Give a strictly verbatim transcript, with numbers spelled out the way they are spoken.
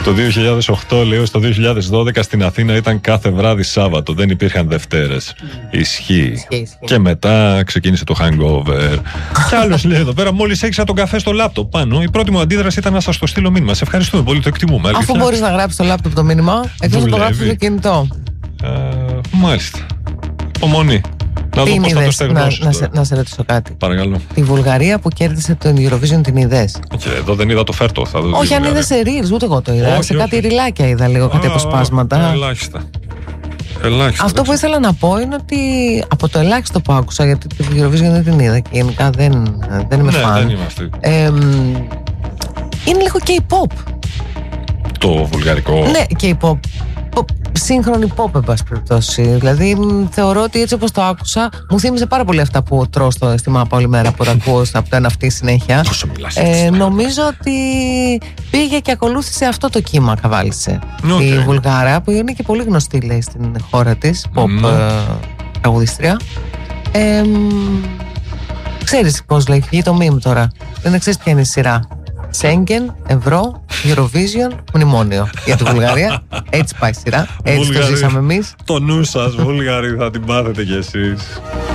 Το δύο χιλιάδες οκτώ, λέω, στο δύο χιλιάδες δώδεκα στην Αθήνα ήταν κάθε βράδυ Σάββατο. Δεν υπήρχαν Δευτέρες. Mm. Ισχύει. Ισχύει, ισχύει. Και μετά ξεκίνησε το hangover. Κι άλλος λέει εδώ πέρα, μόλις έξα τον καφέ στο λάπτοπ πάνω, η πρώτη μου αντίδραση ήταν να σας το στείλω μήνυμα. Σε ευχαριστούμε πολύ, το εκτιμούμε. Αφού αλήθεια. μπορείς να γράψεις στο λάπτοπ το μήνυμα, εκτός να το γράψεις στο κινητό. Ε, μάλιστα. Υπομονή. Να δω πώς θα το στεγνώσεις. Να, να, σε, να σε ρωτήσω κάτι. Παρακαλώ. Τη Βουλγαρία που κέρδισε τον Eurovision την είδες? Και εδώ δεν είδα το φέρτο. Θα δω. Όχι, αν είδες σε reels, ούτε εγώ το είδα. Όχι, σε όχι. Κάτι ριλάκια είδα λίγο, κάτι αποσπάσματα. Ελάχιστα. Ελάχιστα. Αυτό που ήθελα να πω είναι ότι από το ελάχιστο που άκουσα, γιατί την Eurovision δεν την είδα και γενικά δεν, δεν είμαι φαν. Ναι, δεν είμαστε. Ε, είναι λίγο K-pop. Το βουλγαρικό. Ναι, K-pop. Σύγχρονη pop, εν πάση περιπτώσει. Δηλαδή, θεωρώ ότι έτσι όπως το άκουσα, μου θύμιζε πάρα πολύ αυτά που τρώω στο, στη μάπα όλη μέρα που τα ακούω από το ένα αυτή συνέχεια. Τόσο μιλάς, ε, νομίζω ότι πήγε και ακολούθησε αυτό το κύμα, καβάλισε. Okay. Η Βουλγάρα, που είναι και πολύ γνωστή, λέει, στην χώρα της, pop mm. ε, τραγουδίστρια. Ε, ξέρεις πώς λέει, βγει το meme τώρα. Δεν ξέρεις ποια είναι η σειρά. Σέγγεν, Ευρώ, Eurovision, μνημόνιο για τη Βουλγαρία. Έτσι πάει η σειρά. Έτσι Βουλγαρία. Το ζήσαμε εμείς. Το νου σας, Βουλγαροί, θα την πάθετε κι εσείς.